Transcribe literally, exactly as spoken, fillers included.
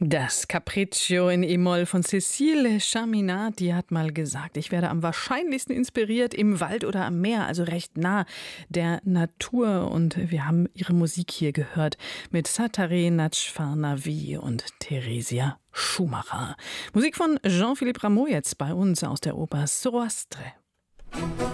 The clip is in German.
Das Capriccio in E-Moll von Cécile Chaminade, die hat mal gesagt, ich werde am wahrscheinlichsten inspiriert im Wald oder am Meer, also recht nah der Natur. Und wir haben ihre Musik hier gehört mit Satare Natchfarnavi und Theresia Schumacher. Musik von Jean-Philippe Rameau jetzt bei uns aus der Oper Zoroastre.